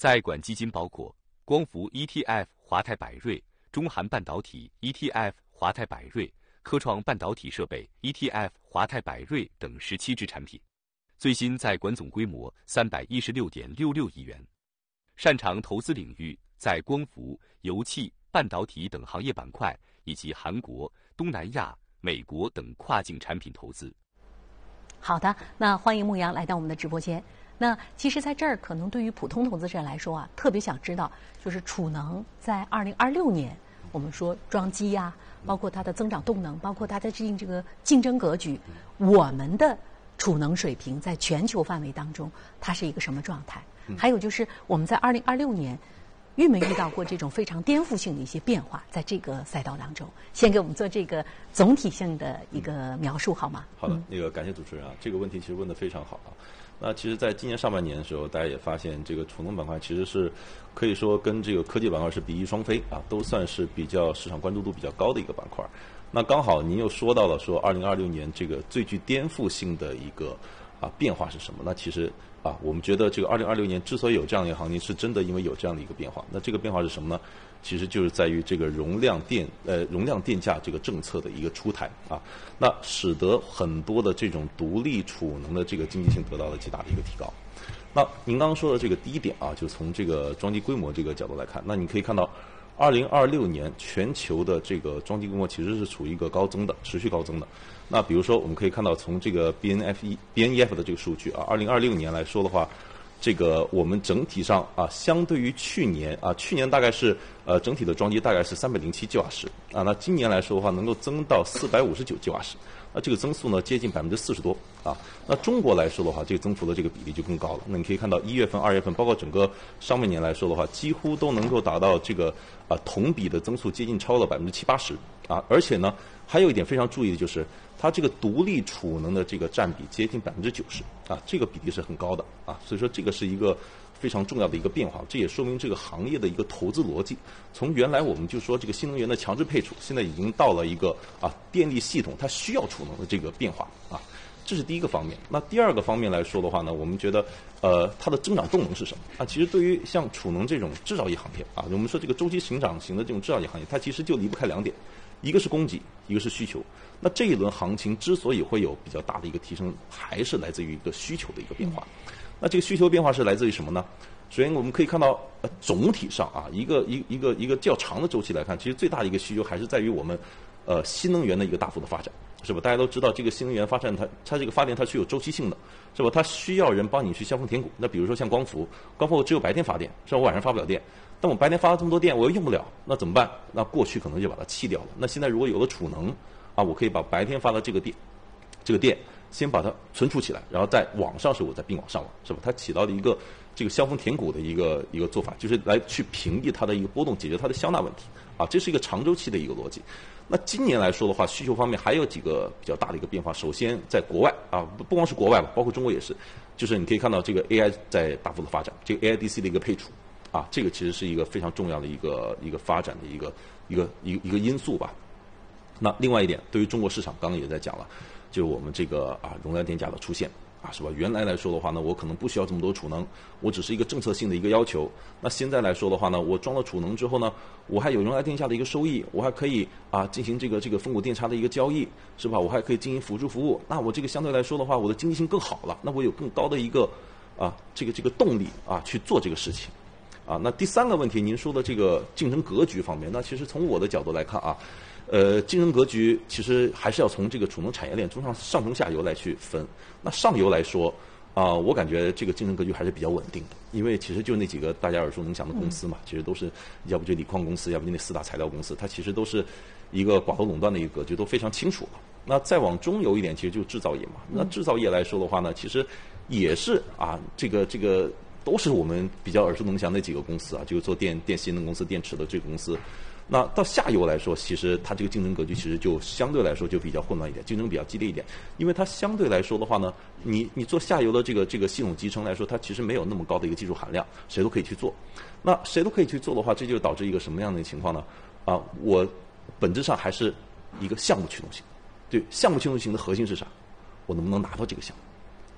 在管基金包括光伏 ETF 华泰柏瑞、中韩半导体 ETF 华泰柏瑞、科创半导体设备 ETF 华泰柏瑞等17只产品。最新在管总规模316.66亿元。擅长投资领域在光伏、油气、半导体等行业板块，以及韩国、东南亚、美国等跨境产品投资。 好的，那欢迎牧阳来到我们的直播间。那其实在这儿可能对于普通投资者来说啊，特别想知道，就是储能在2026年，我们说装机呀，包括它的增长动能，包括它的这个竞争格局，我们的储能水平在全球范围当中，它是一个什么状态？还有就是我们在2026年遇没遇到过这种非常颠覆性的一些变化，在这个赛道当中，先给我们做这个总体性的一个描述好吗？ 好的，感谢主持人啊，这个问题其实问得非常好啊。那其实在今年上半年的时候，大家也发现这个储能板块其实是可以说跟这个科技板块是比翼双飞啊，都算是比较市场关注度比较高的一个板块。那刚好您又说到了说2026年这个最具颠覆性的一个变化是什么？那其实我们觉得这个2026年之所以有这样的一个行情，是真的因为有这样的一个变化。那这个变化是什么呢？其实就是在于这个容量电价这个政策的一个出台啊，那使得很多的这种独立储能的这个经济性得到了极大的一个提高。那您刚刚说的这个第一点啊，就从这个装机规模这个角度来看，那你可以看到2026年全球的这个装机规模其实是处于一个持续高增的。那比如说我们可以看到从这个 BNEF 的这个数据啊，2026年来说的话，这个我们整体上相对于去年大概是整体的装机大概是307吉瓦时啊，那今年来说的话能够增到459吉瓦时，那这个增速呢接近40%多啊。那中国来说的话，这个增幅的这个比例就更高了。那你可以看到1月份、2月份，包括整个上半年来说的话，几乎都能够达到这个同比的增速接近超了70%-80%啊。而且呢，还有一点非常注意的就是，它这个独立储能的这个占比接近90%啊，这个比例是很高的啊。所以说这个是一个非常重要的一个变化，这也说明这个行业的一个投资逻辑，从原来我们就说这个新能源的强制配储，现在已经到了一个电力系统它需要储能的这个变化啊，这是第一个方面。那第二个方面来说的话呢，我们觉得它的增长动能是什么啊？其实对于像储能这种制造业行业啊，我们说这个周期成长型的这种制造业行业，它其实就离不开两点，一个是供给，一个是需求。那这一轮行情之所以会有比较大的一个提升，还是来自于一个需求的一个变化。那这个需求变化是来自于什么呢？首先我们可以看到，总体上一个较长的周期来看，其实最大的一个需求还是在于我们新能源的一个大幅的发展，是吧？大家都知道这个新能源发展它这个发电它是有周期性的，是吧？它需要人帮你去削峰填谷。那比如说像光伏只有白天发电，是吧？我晚上发不了电，但我白天发了这么多电我又用不了，那怎么办？那过去可能就把它弃掉了。那现在如果有了储能我可以把白天发的这个电先把它存储起来，然后在网上时候我再并网上网，是吧？它起到的一个这个削峰填谷的一个做法，就是来去平抑它的一个波动，解决它的消纳问题这是一个长周期的一个逻辑。那今年来说的话，需求方面还有几个比较大的一个变化。首先在国外不光是国外吧，包括中国也是，就是你可以看到这个 AI 在大幅的发展，这个 AIDC 的一个配储这个其实是一个非常重要的一个发展的一个因素吧。那另外一点，对于中国市场，刚刚也在讲了，就是我们这个容量电价的出现是吧？原来来说的话呢，我可能不需要这么多储能，我只是一个政策性的一个要求。那现在来说的话呢，我装了储能之后呢，我还有容量电价的一个收益，我还可以进行这个分谷电差的一个交易，是吧？我还可以进行辅助服务。那我这个相对来说的话，我的经济性更好了，那我有更高的一个这个动力去做这个事情那第三个问题，您说的这个竞争格局方面，那其实从我的角度来看竞争格局其实还是要从这个储能产业链上中下游来去分。那上游来说我感觉这个竞争格局还是比较稳定的，因为其实就那几个大家耳熟能详的公司嘛，其实都是要不就锂矿公司，要不就那4大材料公司，它其实都是一个寡头垄断的一个格局，都非常清楚了。那再往中游一点，其实就是制造业嘛。那制造业来说的话呢，其实也是这个都是我们比较耳熟能详的几个公司就是做电芯的公司、电池的这个公司。那到下游来说，其实它这个竞争格局其实就相对来说就比较混乱一点，竞争比较激烈一点。因为它相对来说的话呢，你做下游的这个系统集成来说，它其实没有那么高的一个技术含量，谁都可以去做。那谁都可以去做的话，这就导致一个什么样的情况呢？我本质上还是一个项目驱动型。对，项目驱动型的核心是啥？我能不能拿到这个项目？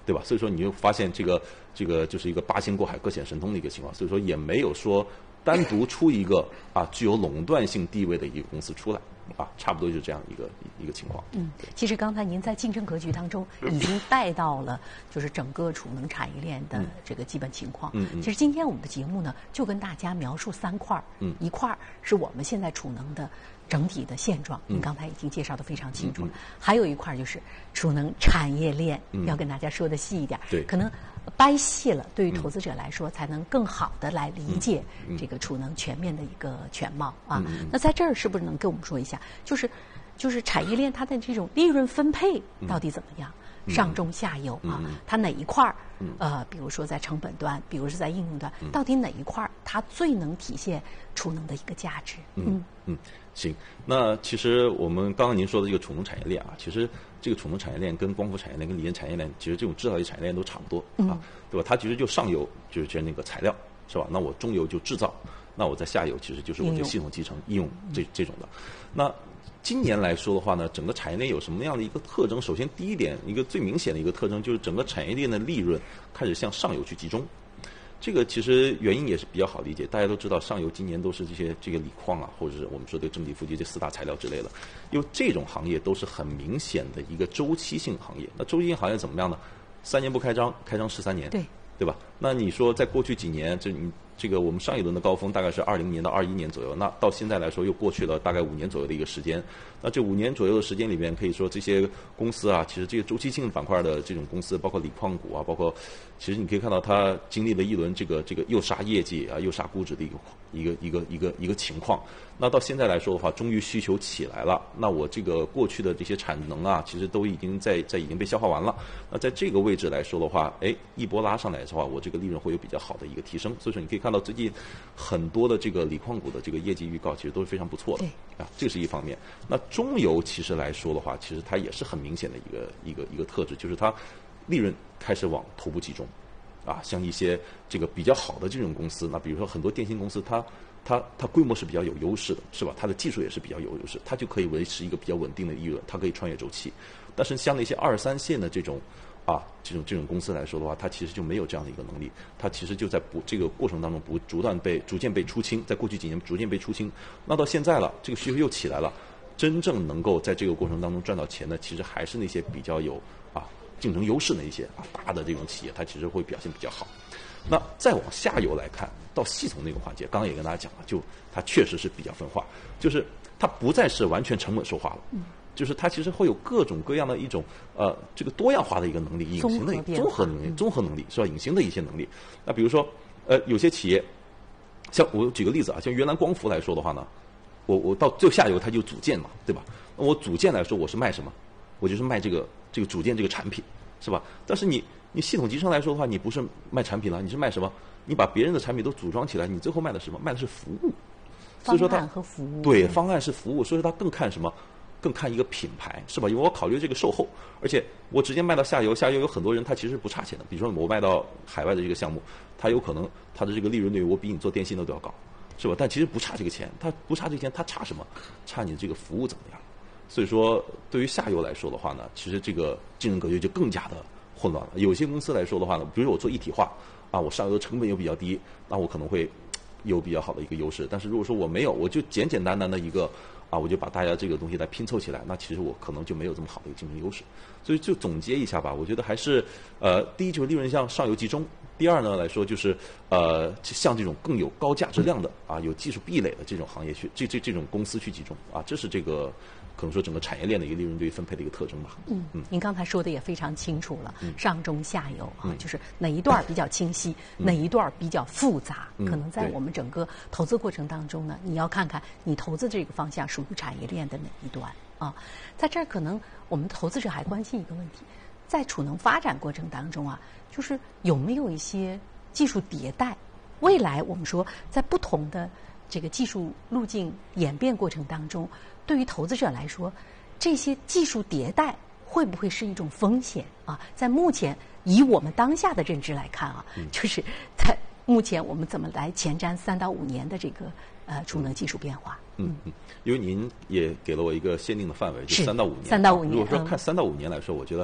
对吧？所以说你就发现这个就是一个八仙过海各显神通的一个情况，所以说也没有说单独出一个具有垄断性地位的一个公司出来。差不多就是这样一个情况。 其实刚才您在竞争格局当中已经带到了，就是整个储能产业链的这个基本情况。其实今天我们的节目呢，就跟大家描述3块，一块是我们现在储能的整体的现状，您刚才已经介绍得非常清楚了。还有一块就是储能产业链，要跟大家说的细一点， 对， 可能掰细了，对于投资者来说，才能更好的来理解这个储能全面的一个全貌啊。那在这儿是不是能跟我们说一下，就是产业链它的这种利润分配到底怎么样？上中下游它哪一块比如说在成本端，比如说在应用端，到底哪一块它最能体现储能的一个价值？ 行，那其实我们刚刚您说的这个储能产业链其实这个储能产业链跟光伏产业链、跟锂电产业链，其实这种制造业产业链都差不多对吧？它其实就上游就是那个材料，是吧？那我中游就制造，那我在下游其实就是我这系统集成应用这种的。那今年来说的话呢，整个产业链有什么样的一个特征？首先第一点，一个最明显的一个特征就是整个产业链的利润开始向上游去集中。这个其实原因也是比较好理解，大家都知道上游今年都是这个锂矿或者是我们说的正极负极这4大材料之类的，因为这种行业都是很明显的一个周期性行业。那周期性行业怎么样呢？3年不开张，开张13年，对吧？那你说在过去几年，这个我们上一轮的高峰大概是20年到21年左右，那到现在来说又过去了大概5年左右的一个时间。那这5年左右的时间里面，可以说这些公司其实这个周期性板块的这种公司，包括锂矿股包括其实你可以看到它经历了一轮这个又杀业绩又杀估值的一个情况。那到现在来说的话，终于需求起来了。那我这个过去的这些产能其实都已经已经被消化完了。那在这个位置来说的话，一波拉上来的话，我这个利润会有比较好的一个提升。所以说你可以看到最近很多的这个锂矿股的这个业绩预告其实都是非常不错的这是一方面。那中游其实来说的话，其实它也是很明显的一个特质，就是它利润开始往头部集中像一些这个比较好的这种公司，那比如说很多电信公司它规模是比较有优势的，是吧？它的技术也是比较有优势，它就可以维持一个比较稳定的利润，它可以穿越周期。但是像那些2、3线的这种公司来说的话，它其实就没有这样的一个能力，它其实就在这个过程当中逐渐被出清，在过去几年逐渐被出清。那到现在了，这个需求又起来了，真正能够在这个过程当中赚到钱的，其实还是那些比较有竞争优势的一些大的这种企业，它其实会表现比较好。那再往下游来看，到系统那个环节，刚刚也跟大家讲了，就它确实是比较分化，就是它不再是完全成本说话了，就是它其实会有各种各样的一种这个多样化的一个能力，隐形的综合能力是吧？隐形的一些能力。那比如说有些企业，像我举个例子像原来光伏来说的话呢，我到最下游它就组件嘛，对吧？那我组件来说，我是卖什么？我就是卖这个组件这个产品，是吧？但是你系统集成来说的话，你不是卖产品了，你是卖什么？你把别人的产品都组装起来，你最后卖的是什么？卖的是服务。所以说方案和服务。 对，方案是服务，所以说它更看什么？更看一个品牌，是吧？因为我考虑这个售后，而且我直接卖到下游，下游有很多人他其实不差钱的。比如说我卖到海外的这个项目，他有可能他的这个利润率我比你做电信的都要高，是吧？但其实不差这个钱，他不差这个钱，他差什么？差你的这个服务怎么样？所以说，对于下游来说的话呢，其实这个竞争格局就更加的混乱了。有些公司来说的话呢，比如说我做一体化我上游的成本又比较低，那我可能会有比较好的一个优势。但是如果说我没有，我就简简单单的一个我就把大家这个东西来拼凑起来，那其实我可能就没有这么好的一个竞争优势。所以就总结一下吧，我觉得还是第一就是利润向上游集中，第二呢来说就是像这种更有高价值量的有技术壁垒的这种行业去这种公司去集中这是这个可能说整个产业链的一个利润对分配的一个特征吧。 您刚才说的也非常清楚了，上中下游就是哪一段比较清晰，哪一段比较复杂，可能在我们整个投资过程当中呢，你要看看你投资这个方向属于产业链的哪一端在这儿可能我们投资者还关心一个问题，在储能发展过程当中就是有没有一些技术迭代，未来我们说在不同的这个技术路径演变过程当中，对于投资者来说，这些技术迭代会不会是一种风险在目前以我们当下的认知来看就是在目前我们怎么来前瞻3到5年的这个储能技术变化？因为您也给了我一个限定的范围，就3到5年。 3到5年。 如果说看3到5年来说，我觉得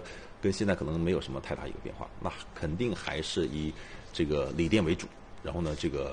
跟现在可能没有什么太大一个变化。那肯定还是以这个锂电为主，然后呢，这个